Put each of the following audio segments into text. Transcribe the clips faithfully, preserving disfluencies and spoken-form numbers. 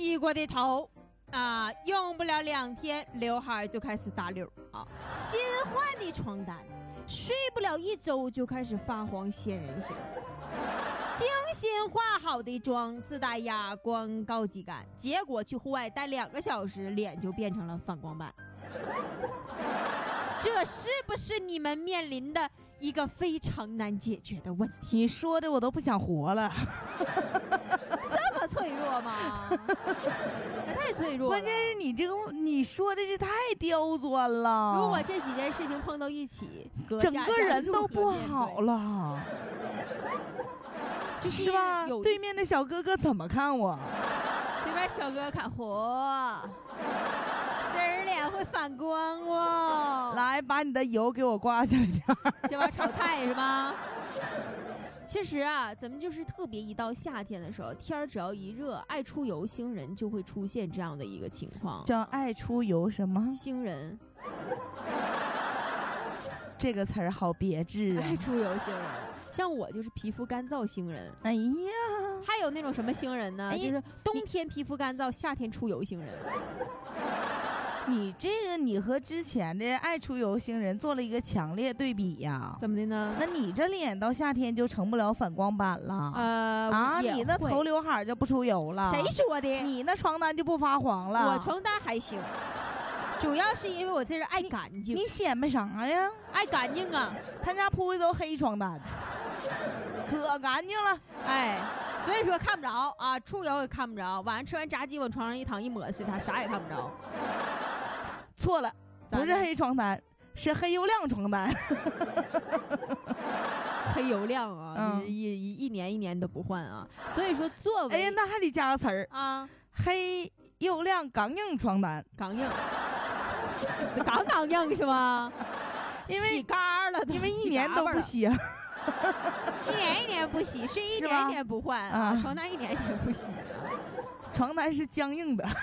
洗过的头啊，用不了两天，刘海就开始打绺啊。新换的床单，睡不了一周就开始发黄显人形。精心化好的妆，自带哑光高级感，结果去户外待两个小时，脸就变成了反光板。这是不是你们面临的一个非常难解决的问题？ 你说的我都不想活了。 这么脆弱吗？太脆弱了。 关键是你这个你说的是太刁钻了。 如果这几件事情碰到一起， 整个人都不好了， 就是是吧？对面的小哥哥怎么看我？ 对面小哥哥看嚯，这人脸会反光哦。 来，把你的油给我刮下来点儿。 这玩意炒菜是吗？其实啊，咱们就是特别一到夏天的时候，天儿只要一热，爱出游星人就会出现这样的一个情况。 叫爱出游什么？ 星人。 这个词儿好别致啊！ 爱出游星人，像我就是皮肤干燥星人。 哎呀， 还有那种什么星人呢？哎、就是冬天皮肤干燥，夏天出游星人。 你这个你和之前的爱出游星人做了一个强烈对比呀。 怎么的呢？ 那你这脸到夏天就成不了反光板了。 呃啊，你那头刘海就不出油了。 谁说的？ 你那床单就不发黄了。 我床单还行，主要是因为我这人爱干净。 你显摆啥呀？ 爱干净啊！ 他家铺的都黑床单，可干净了。 哎，所以说看不着啊，出游也看不着。晚上吃完炸鸡往床上一躺一抹是他啥也看不着。 错了，不是黑床单，是黑油亮床单。 黑油亮啊，嗯、一一一年一年都不换啊。所以说作为， 哎呀，那还得加个词儿啊， 黑油亮刚硬床单， 刚硬，这刚刚硬是吗？ 因为洗干了， 因为一年都不洗。 一年一年不洗，睡一年一年不换啊，床单一年一年不洗、啊， 床单是僵硬的。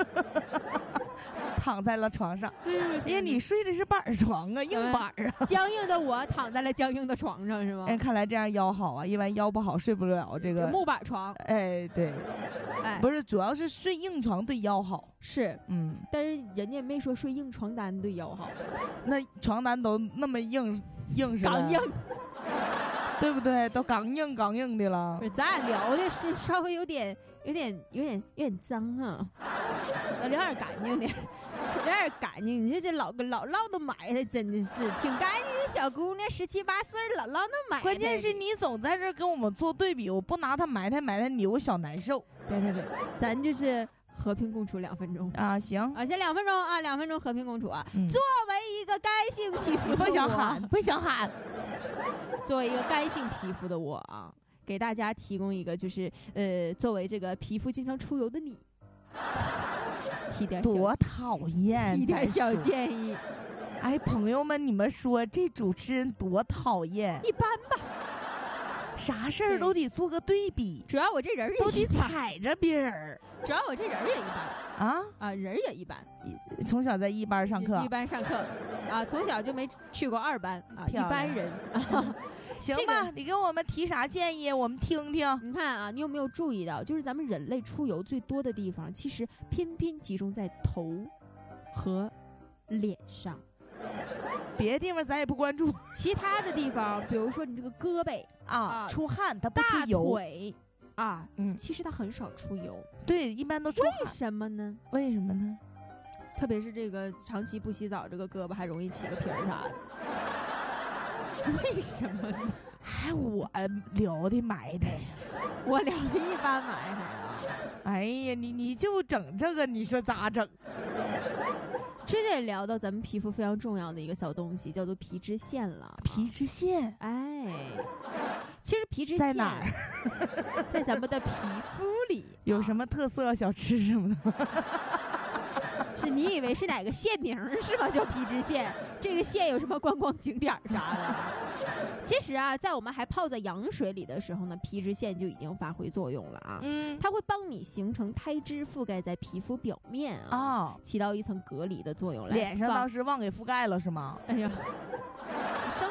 躺在了床上，因为你睡的是板床啊，硬板啊。 僵硬的我躺在了僵硬的床上，是吗？ 哎，看来这样腰好啊，一般腰不好睡不了这个木板床。 哎，对，哎，不是，主要是睡硬床对腰好。 是， 嗯， 但是人家没说睡硬床单对腰好。 那床单都那么硬硬是吧？ 刚硬。 对不对？都刚硬刚硬的了。 不是，咱俩聊的是稍微有点、有点、有点、有点脏啊，聊点干净的，聊点干净。你说这老老唠叨埋汰，真的是挺干净的小姑娘，十七八岁老唠叨埋汰。 关键是你总在这跟我们做对比，我不拿她埋汰埋汰你，我小难受。 对对对，咱就是和平共处两分钟啊，行啊，先两分钟啊，两分钟和平共处啊。嗯、作为一个干性皮肤， 不想喊，不想喊。 作为一个干性皮肤的我啊，给大家提供一个，就是呃，作为这个皮肤经常出油的你，提点多讨厌， 提点小建议。 哎，朋友们，你们说这主持人多讨厌？ 一般吧， 啥事儿都得做个对比。 主要我这人也都得踩着别人。 主要我这人也一般啊啊，人也一般。 从小在一班上课， 一班上课啊，从小就没去过二班啊，一般人啊。 行吧、这个，你给我们提啥建议？我们听听。 你看啊，你有没有注意到，就是咱们人类出油最多的地方，其实偏偏集中在头和脸上， 别的地方咱也不关注。 其他的地方，比如说你这个胳膊啊，啊出汗它不出油， 大腿啊，嗯，其实它很少出油。 对，一般都出汗。 为什么呢？ 为什么呢？ 特别是这个长期不洗澡，这个胳膊还容易起个皮儿啥的。为什么呢？ 还我聊的埋汰呀， 我聊的一般埋汰啊。 哎呀，你你就整这个，你说咋整？ 这得聊到咱们皮肤非常重要的一个小东西，叫做皮脂腺了。 皮脂腺， 哎，其实皮脂腺在哪儿？ 在咱们的皮肤里。 有什么特色小吃什么的？ 是你以为是哪个县名是吧？叫皮脂腺，这个县有什么观光景点啥的？其实啊，在我们还泡在羊水里的时候呢，皮脂腺就已经发挥作用了啊。嗯，它会帮你形成胎脂，覆盖在皮肤表面啊，哦、起到一层隔离的作用来。 脸上当时忘给覆盖了是吗？ 哎呀，生过孩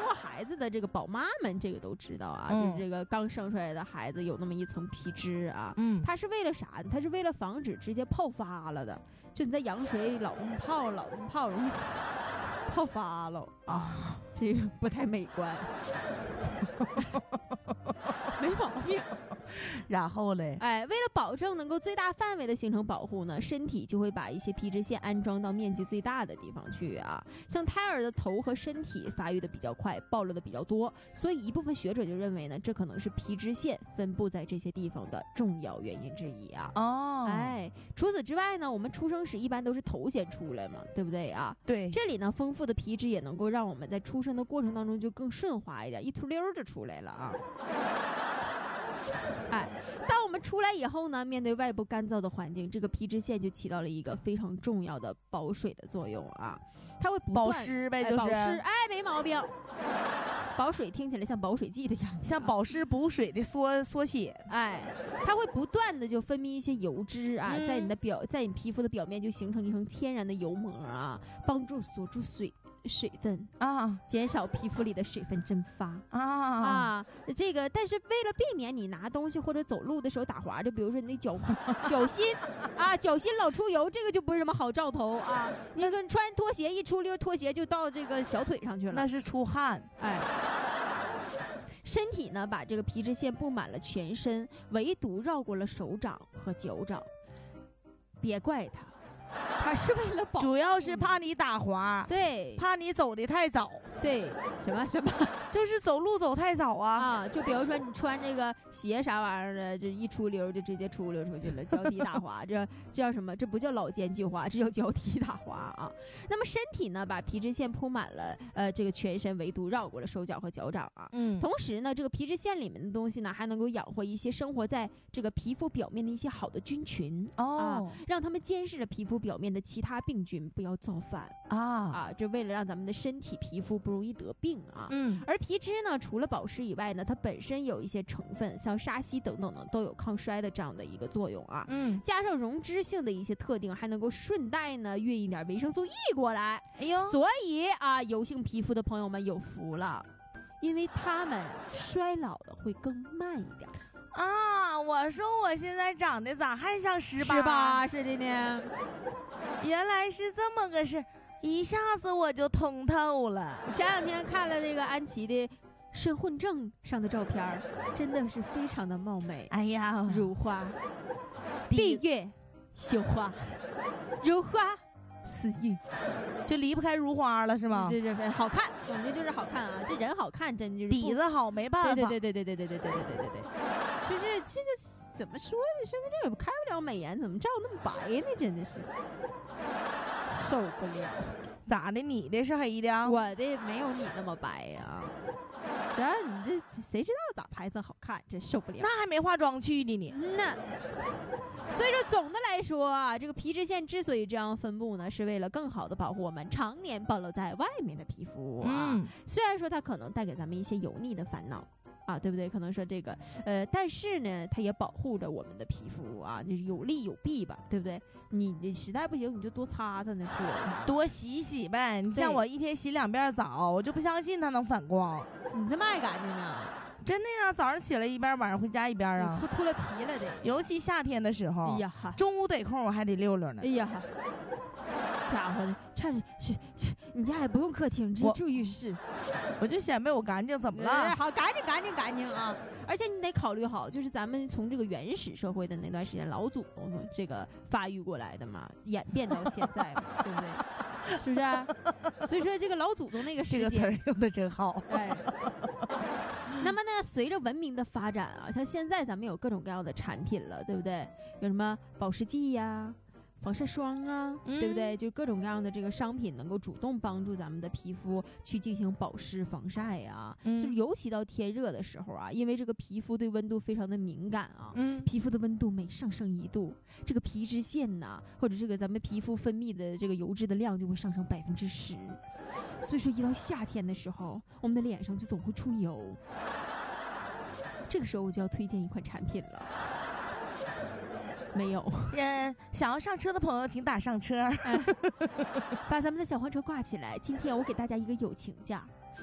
子的这个宝妈们，这个都知道啊， 嗯、 就是这个刚生出来的孩子有那么一层皮脂啊， 嗯， 它是为了啥呢？它是为了防止直接泡发了的，就你在羊水里老这么泡，老这么泡，容易泡发了啊，这个不太美观，没毛病。 然后嘞， 哎，为了保证能够最大范围的形成保护呢，身体就会把一些皮脂腺安装到面积最大的地方去啊。像胎儿的头和身体发育的比较快，暴露的比较多，所以一部分学者就认为呢，这可能是皮脂腺分布在这些地方的重要原因之一啊。 哦， 哎，除此之外呢，我们出生时一般都是头先出来嘛，对不对啊？ 对， 这里呢，丰富的皮脂也能够让我们在出生的过程当中就更顺滑一点，一秃溜就出来了啊。哎，当我们出来以后呢，面对外部干燥的环境，这个皮脂腺就起到了一个非常重要的保水的作用啊，它会不断保湿呗，就是、 哎、保湿，哎，没毛病。保水听起来像保水剂的样子、啊， 像保湿补水的缩缩写， 哎，它会不断的就分泌一些油脂啊， 嗯、 在你的表，在你皮肤的表面就形成一层天然的油膜啊，帮助锁住水。水分啊， 减少皮肤里的水分蒸发啊啊，这个，但是为了避免你拿东西或者走路的时候打滑，就比如说你那脚脚心啊，脚心老出油，这个就不是什么好兆头啊。你跟穿拖鞋一出溜，拖鞋就到这个小腿上去了， 那是出汗。 哎，身体呢把这个皮脂腺布满了全身，唯独绕过了手掌和脚掌。别怪他。他是为了保， 主要是怕你打滑， 对， 怕你走得太早， 对，什么什么， 就是走路走太早啊啊！就比如说你穿这个鞋啥玩意儿的，这一出溜就直接出溜出去了，脚底打滑，这这叫什么？这不叫老奸巨猾，这叫脚底打滑啊！那么身体呢，把皮脂腺铺满了，呃，这个全身唯独绕过了手脚和脚掌啊。 嗯， 同时呢，这个皮脂腺里面的东西呢，还能够养活一些生活在这个皮肤表面的一些好的菌群哦、 啊，让他们监视着皮肤表面的其他病菌不要造反啊啊，这为了让咱们的身体皮肤不容易得病啊。 嗯， 而皮脂呢，除了保湿以外呢，它本身有一些成分，像沙硒等等呢，都有抗衰的这样的一个作用啊。 嗯， 加上溶脂性的一些特定，还能够顺带呢运一点维生素 E 过来。 哎呦， 所以啊，油性皮肤的朋友们有福了，因为他们衰老的会更慢一点。 啊！我说我现在长得咋还像十八？ 十八似的呢？ 原来是这么个事，一下子我就通透了。 前两天看了这个安琪的身份证上的照片，真的是非常的貌美。 哎呀， 如花，闭月羞花，如花似玉， 就离不开如花了是吗？ 这这好看，总之就是好看啊！这人好看，真就是底子好，没办法。 对对对对对对对对对对对对对，就是这个怎么说呢？身份证也开不了美颜，怎么照那么白呢？真的是受不了。 咋的？你的是黑的？ 我的没有你那么白呀、啊。只要你这谁知道咋拍这好看，真受不了。 那还没化妆去的呢。 嗯呐。所以说，总的来说啊，这个皮脂腺之所以这样分布呢，是为了更好的保护我们常年暴露在外面的皮肤啊。 嗯、 虽然说它可能带给咱们一些油腻的烦恼啊，对不对？可能说这个呃，但是呢，它也保护着我们的皮肤啊，就是有利有弊吧，对不对？你你实在不行，你就多擦擦那出油， 多洗洗呗。你像我一天洗两遍澡，我就不相信它能反光。 你这么爱干净啊？ 真的呀，早上起来一边，晚上回家一边啊， 脱脱了皮了得。 尤其夏天的时候， 哎呀哈， 中午得空我还得溜溜呢。 哎呀哈，家伙的，这是你家也不用客厅，直接住浴室。 我就显摆我干净，怎么了？ 哎、好，干净干净干净啊！而且你得考虑好，就是咱们从这个原始社会的那段时间，老祖宗这个发育过来的嘛，演变到现在嘛，对不对？是不是、啊？所以说这个老祖宗那个时间， 这个词儿用的真好。 哎。那么呢，随着文明的发展啊，像现在咱们有各种各样的产品了，对不对？有什么保湿剂呀、啊、防晒霜啊、嗯，对不对？就各种各样的这个商品能够主动帮助咱们的皮肤去进行保湿防晒啊。嗯、就是尤其到天热的时候啊，因为这个皮肤对温度非常的敏感啊，嗯，皮肤的温度每上升一度，这个皮脂腺呐、啊，或者这个咱们皮肤分泌的这个油脂的量就会上升百分之十。所以说，一到夏天的时候，我们的脸上就总会出油。这个时候我就要推荐一款产品了。没有。 嗯，想要上车的朋友请打上车。 哎、把咱们的小黄车挂起来。今天我给大家一个友情价，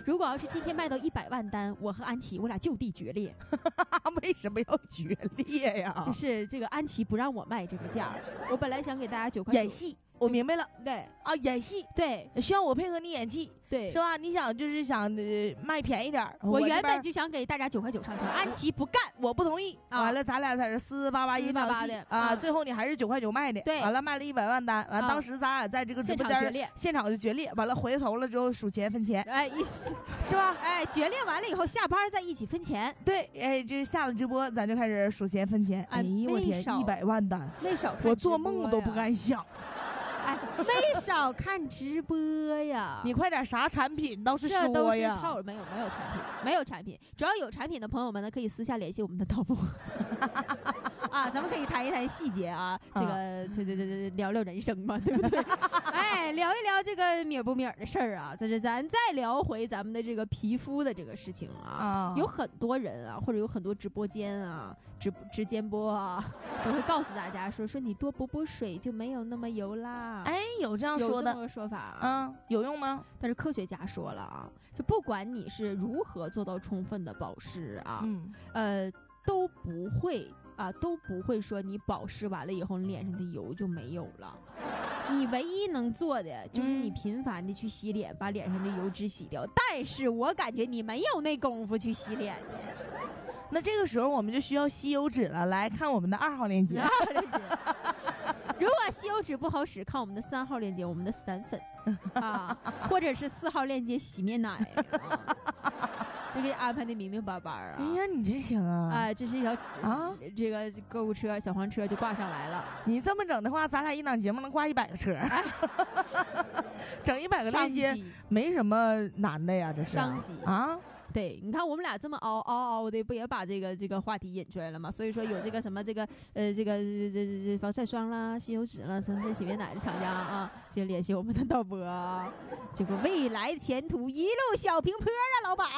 如果要是今天卖到一百万单，我和安琪我俩就地决裂。 为什么要决裂呀？ 就是这个安琪不让我卖这个价，我本来想给大家九块。 演戏，我明白了。 对啊，演戏， 对， 需要我配合你演戏， 对， 是吧？你想就是想、呃、卖便宜点， 我原本就想给大家九块九上车，安琪不干， 我不同意。啊、完了，咱俩在这四四八八一场戏啊、嗯，最后你还是九块九卖的。 对， 完了卖了一百万单，完、啊、当时咱俩在这个直播间现场, 现场就决裂，完了回头了之后数钱分钱， 哎， 是吧？ 哎，决裂完了以后下班再一起分钱。 对，哎，这下了直播咱就开始数钱分钱。哎呀，我天，一百万单， 没少， 我做梦都不敢想。 哎，没少看直播呀！ 你快点，啥产品倒是说呀？ 这都是套，没有没有产品，没有产品。只要有产品的朋友们呢，可以私下联系我们的导播啊，咱们可以谈一谈细节啊，这个这这这这聊聊人生嘛，对不对？哎，聊一聊这个米不米的事儿啊，在这咱再聊回咱们的这个皮肤的这个事情啊，有很多人啊，或者有很多直播间啊。直直播播啊，都会告诉大家说说你多补补水就没有那么油啦。 哎，有这样说的， 有这么个说法啊？ 嗯，有用吗？ 但是科学家说了啊，就不管你是如何做到充分的保湿啊， 嗯， 呃，都不会啊，都不会说你保湿完了以后，你脸上的油就没有了。你唯一能做的就是你频繁的去洗脸，嗯、把脸上的油脂洗掉。但是我感觉你没有那功夫去洗脸去。 那这个时候我们就需要吸油纸了，来看我们的二号链接。 二号链接，如果吸油纸不好使，看我们的三号链接，我们的散粉啊，或者是四号链接洗面奶，啊、就给你安排的明明白白啊。 哎呀，你这行啊！ 啊、呃，这是一条啊，这个购物车小黄车就挂上来了。 你这么整的话，咱俩一档节目能挂一百个车，哎、整一百个链接没什么难的呀，这是商机啊。 对，你看我们俩这么嗷嗷嗷的，不也把这个这个话题引出来了吗？所以说有这个什么这个呃这个这这这防晒霜啦、吸油纸啦、什么洗面奶的厂家啊，就联系我们的导播啊，这个未来前途一路小平坡啊，老板。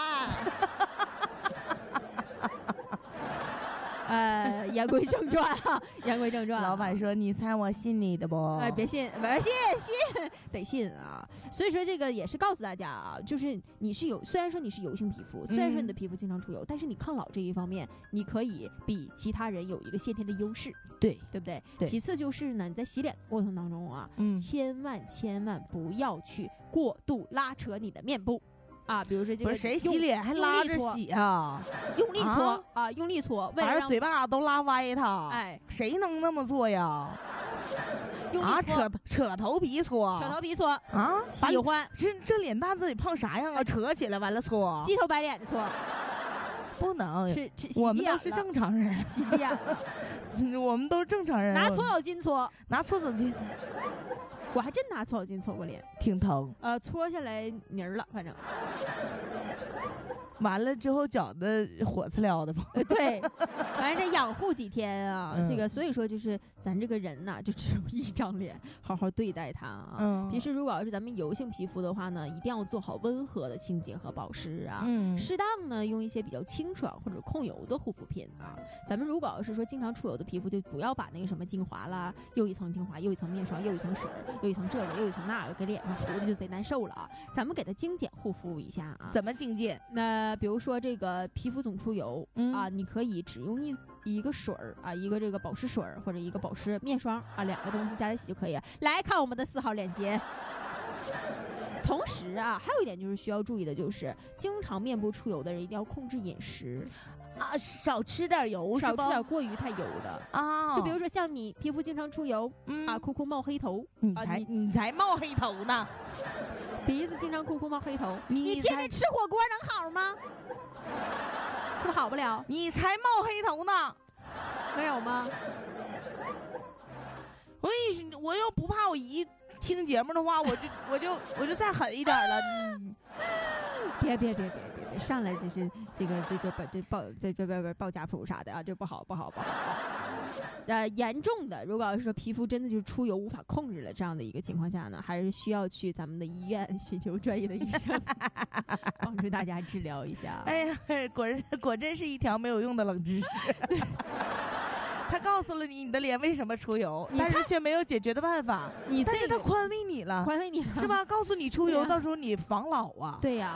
呃，言归正传啊，言归正传、啊。 老板说：“你猜我信你的不？” 哎，别信，别信，信得信啊！所以说这个也是告诉大家啊，就是你是有，虽然说你是油性皮肤，虽然说你的皮肤经常出油，嗯、但是你抗老这一方面，你可以比其他人有一个先天的优势， 对对不对？ 对。 其次就是呢，你在洗脸过程当中啊， 嗯， 千万千万不要去过度拉扯你的面部。啊，比如说这个， 不是谁洗脸还拉着洗啊？ 用力搓 啊, 啊，用力搓，为了让嘴巴都拉歪它。 哎， 谁能那么做呀？啊，扯扯头皮搓， 扯头皮搓啊！ 喜欢这这脸蛋子得胖啥样啊？扯起来完了搓， 鸡头白脸的搓， 不能。 是我们都是正常人， 洗急眼了。 我们都是正常人。 拿搓澡巾搓， 拿搓澡巾。 我还真拿搓澡巾搓过脸， 挺疼。 呃，搓下来泥儿了，反正。 完了之后觉得火刺撩的吧？ 呃，对，反正这养护几天啊， 嗯、 这个所以说就是咱这个人呐，就只有一张脸，好好对待它啊。 嗯。 平时如果要是咱们油性皮肤的话呢，一定要做好温和的清洁和保湿啊。 嗯。 适当呢用一些比较清爽或者控油的护肤品啊。咱们如果要是说经常出油的皮肤，就不要把那个什么精华啦，又一层精华，又一层面霜，又一层水，又一层这个，又一层那个，给脸上涂的就贼难受了啊。咱们给它精简护肤一下啊。 怎么精简？ 那比如说这个皮肤总出油、 嗯、 啊，你可以只用一一个水儿啊，一个这个保湿水儿或者一个保湿面霜啊，两个东西加在一起就可以了。来看我们的四号链接。同时啊，还有一点就是需要注意的，就是经常面部出油的人一定要控制饮食啊，少吃点油， 少吃点过于太油的啊。 就比如说像你皮肤经常出油、 嗯、 啊，哭哭冒黑头， 你才、啊、你, 你才冒黑头呢。 鼻子经常哭哭冒黑头， 你, 你天天吃火锅能好吗？是不是好不了？ 你才冒黑头呢， 没有吗？ 我跟你，我又不怕我姨听节目的话，我就我就我就再狠一点了。嗯、 别别别别别别，上来就是这个这个把这报别别别别报家谱啥的啊，这不好不好不好。呃，严重的，如果要是说皮肤真的就是出油无法控制了这样的一个情况下呢，还是需要去咱们的医院寻求专业的医生帮助大家治疗一下。 哎呀，果然果真是一条没有用的冷知识。他告诉了你你的脸为什么出油，但是却没有解决的办法。 你、这个、 但是他宽慰你了， 宽慰你了， 是吧？告诉你出油，啊、到时候你防老啊。 对呀、啊。